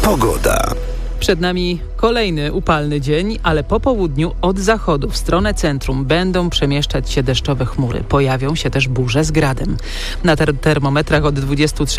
Pogoda. Przed nami kolejny upalny dzień, ale po południu od zachodu w stronę centrum będą przemieszczać się deszczowe chmury. Pojawią się też burze z gradem. Na termometrach od 23